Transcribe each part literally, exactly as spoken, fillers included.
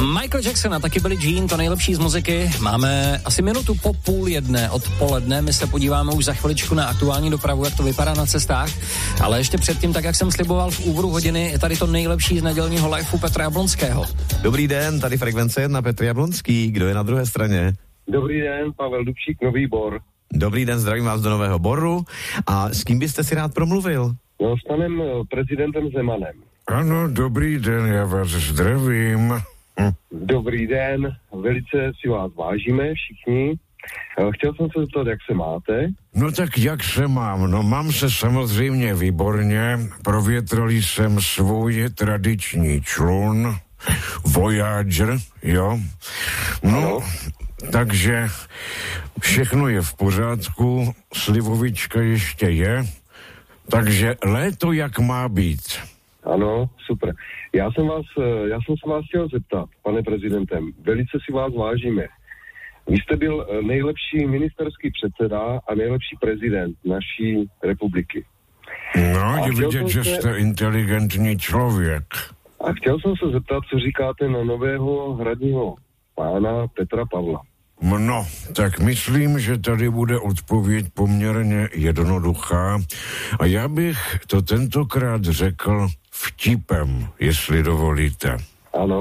Michael Jackson a taky Billie Jean, to nejlepší z muziky. Máme asi minutu po půl jedné odpoledne. My se podíváme už za chviličku na aktuální dopravu, jak to vypadá na cestách. Ale ještě předtím, tak jak jsem sliboval v úvodu hodiny, je tady to nejlepší z nedělního liveu Petra Jablonského. Dobrý den, tady Frekvence jedna, Petr Jablonský. Kdo je na druhé straně? Dobrý den, Pavel Dubšík, Nový Bor. Dobrý den, zdravím vás do Nového Boru. A s kým byste si rád promluvil? No, s panem prezidentem Zemanem. Ano, dobrý den, já vás zdravím. Hm. Dobrý den, velice si vás vážíme všichni. Chtěl jsem se zeptat, jak se máte? No tak jak se mám? No mám se samozřejmě výborně. Provětrali jsem svůj tradiční člun, Voyager, jo. No, ano. Takže všechno je v pořádku, slivovička ještě je, takže léto jak má být. Ano, super. Já jsem vás, já jsem se vás chtěl zeptat, pane prezidentem, velice si vás vážíme. Vy jste byl nejlepší ministerský předseda a nejlepší prezident naší republiky. No, je vidět, že jste se... inteligentní člověk. A chtěl jsem se zeptat, co říkáte na nového hradního pána Petra Pavla. No, tak myslím, že tady bude odpověď poměrně jednoduchá a já bych to tentokrát řekl vtipem, jestli dovolíte. Ano.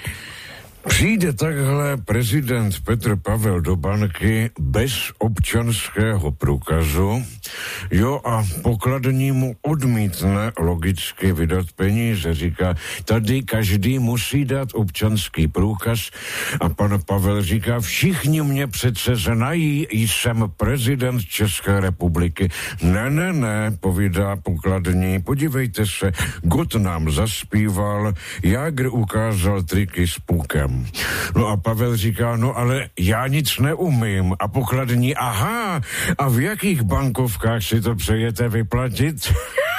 Přijde takhle prezident Petr Pavel do banky bez občanského průkazu, jo, a pokladní mu odmítne logicky vydat peníze. Říká, tady každý musí dát občanský průkaz a pan Pavel říká, všichni mě přece znají, jsem prezident České republiky. Ne, ne, ne, povídá pokladní, podívejte se, Gott nám zaspíval, Jágr ukázal triky s pukem. No a Pavel říká, no ale já nic neumím. A pokladní, aha, a v jakých bankovkách si to přejete vyplatit?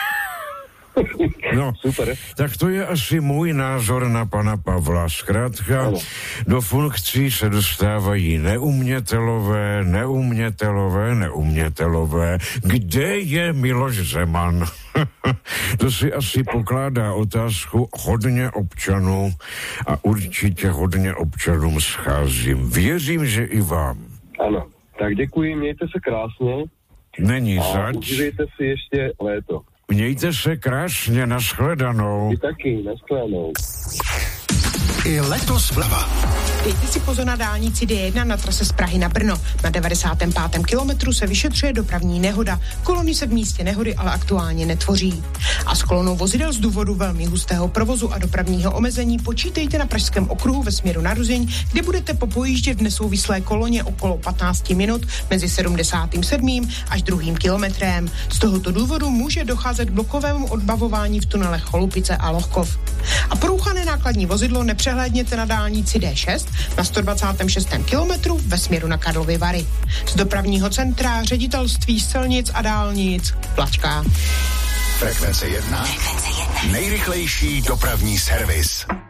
No, super. Tak to je asi můj názor na pana Pavla. Zkrátka, ano. Do funkcí se dostávají neumětelové, neumětelové, neumětelové. Kde je Miloš Zeman? To si asi pokládá otázku hodně občanů a určitě hodně občanům scházím. Věřím, že i vám. Ano, tak děkuji, mějte se krásně. Není a zač. užívejte si ještě léto. Mějte se krásně, nashledanou. Vy taky, nashledanou. I letos vleva. Dejte si pozor na dálnici D jedna na trase z Prahy na Brno. Na devadesátém pátém kilometru se vyšetřuje dopravní nehoda. Kolony se v místě nehody ale aktuálně netvoří. A s kolonou vozidel z důvodu velmi hustého provozu a dopravního omezení počítejte na Pražském okruhu ve směru na Ruzyň, kde budete popojíždět v nesouvislé koloně okolo patnáct minut mezi sedmdesátým sedmým až druhým kilometrem. Z tohoto důvodu může docházet k blokovému odbavování v tunelech Cholupice a Lohkov. A porouchané nákladní vozidlo nepřehlédněte na dálnici D šest na sto dvacátém šestém kilometru ve směru na Karlovy Vary. Z dopravního centra Ředitelství silnic a dálnic Plačka. Frekvence jedna. Frekvence jedna. Nejrychlejší dopravní servis.